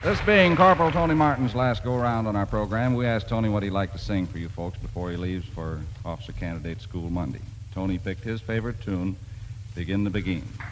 This being Corporal Tony Martin's last go-around on our program, we asked Tony what he'd like to sing for you folks before he leaves for Officer Candidate School Monday. Tony picked his favorite tune, Begin the Beguine.